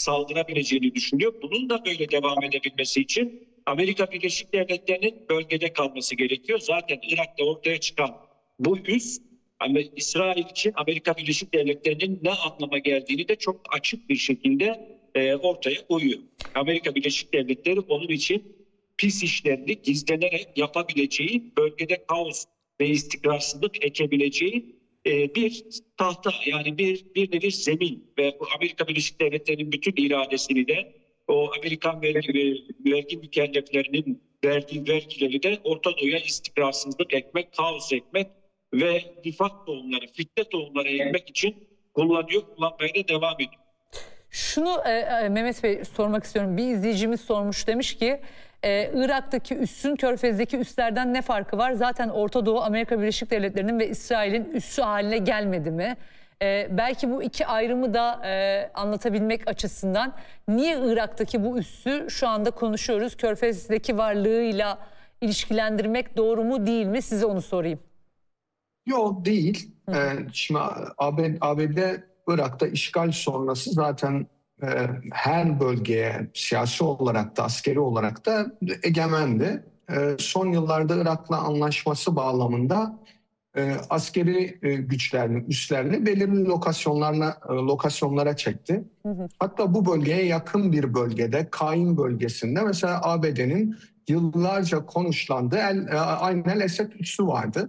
saldırabileceğini düşünüyor. Bunun da böyle devam edebilmesi için Amerika Birleşik Devletleri'nin bölgede kalması gerekiyor. Zaten Irak'ta ortaya çıkan bu üs İsrail için Amerika Birleşik Devletleri'nin ne anlama geldiğini de çok açık bir şekilde ortaya koyuyor. Amerika Birleşik Devletleri onun için pis işlerini gizlenerek yapabileceği, bölgede kaos ve istikrarsızlık ekebileceği bir tahta, yani bir nevi zemin ve bu Amerika Birleşik Devletleri'nin bütün iradesini de o Amerikan vergi mükelleflerinin verdiği vergileri de Orta Doğu'ya istikrarsızlık ekmek, kaos ekmek ve nifak tohumları, fitne tohumları ekmek için kullanıyor, kullanmaya da devam ediyor. Şunu Mehmet Bey sormak istiyorum. Bir izleyicimiz sormuş, demiş ki Irak'taki üssün Körfez'deki üslerden ne farkı var? Zaten Orta Doğu Amerika Birleşik Devletleri'nin ve İsrail'in üssü haline gelmedi mi? Belki bu iki ayrımı da anlatabilmek açısından niye Irak'taki bu üssü şu anda konuşuyoruz? Körfez'deki varlığıyla ilişkilendirmek doğru mu değil mi? Size onu sorayım. Yok, değil. Şimdi ABD Irak'ta işgal sonrası zaten her bölgeye siyasi olarak da askeri olarak da egemendi. Son yıllarda Irak'la anlaşması bağlamında askeri güçlerini, üslerini belirli lokasyonlara çekti. Hatta bu bölgeye yakın bir bölgede, Kaim bölgesinde mesela ABD'nin yıllarca konuşlandığı Ayn el-Esed üssü vardı.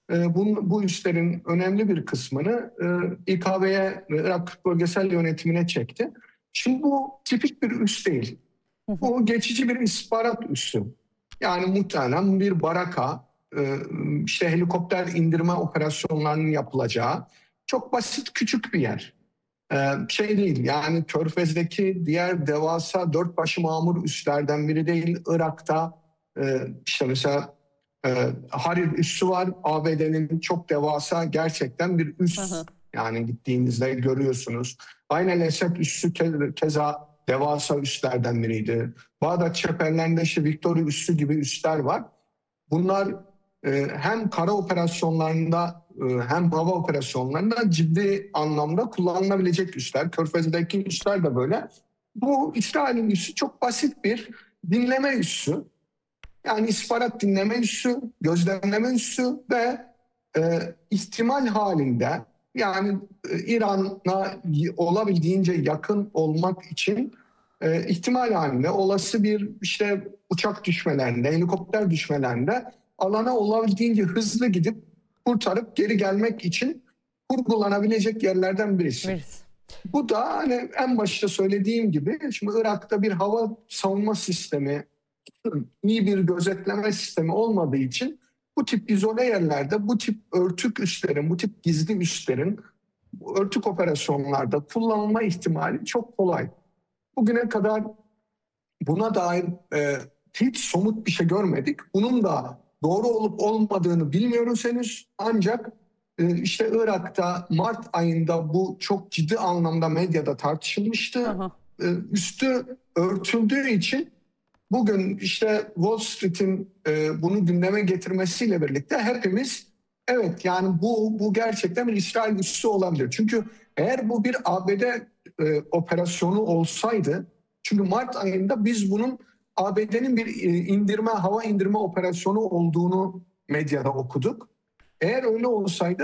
Bu üslerin önemli bir kısmını İKB'ye, Irak Bölgesel Yönetimine çekti. Şimdi bu tipik bir üs değil. Bu geçici bir istihbarat üssü. Yani muhtemelen bir baraka, işte helikopter indirme operasyonlarının yapılacağı çok basit, küçük bir yer. Şey değil, yani Körfez'deki diğer devasa dört başı mamur üslerden biri değil. Irak'ta işte mesela Harir üssü var. ABD'nin çok devasa gerçekten bir üs. Yani gittiğinizde görüyorsunuz. Ayn el-Esed üssü keza devasa üslerden biriydi. Bağdat çeperlerinde işte Victoria üssü gibi üsler var. Bunlar hem kara operasyonlarında hem hava operasyonlarında ciddi anlamda kullanılabilecek üsler. Körfez'deki üsler de böyle. Bu İsrail'in üssü çok basit bir dinleme üssü. Yani istihbarat dinleme üssü, gözlemleme üssü ve ihtimal halinde, yani İran'a olabildiğince yakın olmak için ihtimal halinde olası bir işte uçak düşmelerinde, helikopter düşmelerinde alana olabildiğince hızlı gidip kurtarıp geri gelmek için kurgulanabilecek yerlerden birisi. Bu da hani en başta söylediğim gibi, şimdi Irak'ta bir hava savunma sistemi, iyi bir gözetleme sistemi olmadığı için bu tip izole yerlerde bu tip örtük üslerin, bu tip gizli üslerin örtük operasyonlarda kullanılma ihtimali çok kolay. Bugüne kadar buna dair hiç somut bir şey görmedik. Bunun da doğru olup olmadığını bilmiyoruz henüz. Ancak işte Irak'ta Mart ayında bu çok ciddi anlamda medyada tartışılmıştı. Üstü örtüldüğü için bugün işte Wall Street'in bunu gündeme getirmesiyle birlikte hepimiz evet, yani bu gerçekten bir İsrail üssü olabilir. Çünkü eğer bu bir ABD operasyonu olsaydı, çünkü Mart ayında biz bunun ABD'nin bir hava indirme operasyonu olduğunu medyada okuduk. Eğer öyle olsaydı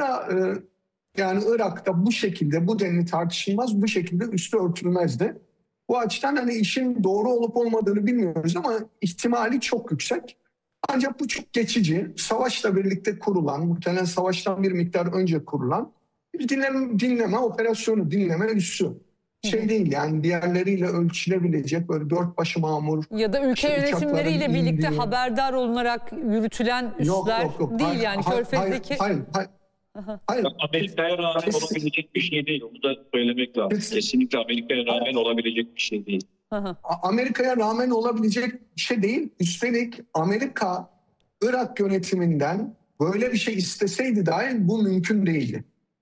yani Irak'ta bu şekilde, bu denli tartışılmaz, bu şekilde üstü örtülmezdi. Bu açıdan hani işin doğru olup olmadığını bilmiyoruz ama ihtimali çok yüksek. Ancak bu çok geçici, savaşla birlikte kurulan, muhtemelen savaştan bir miktar önce kurulan bir dinleme operasyonu, dinleme üssü. Şey değil yani, diğerleriyle ölçülebilecek böyle dört başı mamur. Ya da ülke yönetimleriyle birlikte haberdar olunarak yürütülen üsler değil yani Körfez'deki. Hayır. Amerika'ya rağmen olabilecek bir şey değil. Onu da söylemek lazım. Kesinlikle Amerika'ya rağmen olabilecek bir şey değil. Amerika'ya rağmen olabilecek bir şey değil. Üstelik Amerika Irak yönetiminden böyle bir şey isteseydi dahi bu mümkün değildi.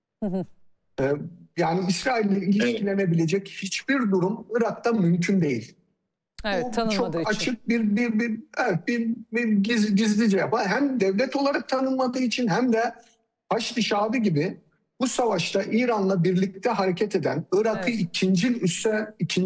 Yani İsrail ile ilişkilenebilecek hiçbir durum Irak'ta mümkün değil. Evet, tanınmadığı çok için. Açık bir gizlice yapar. Hem devlet olarak tanınmadığı için hem de Haçlı Şabi gibi bu savaşta İran'la birlikte hareket eden Irak'ı ikinci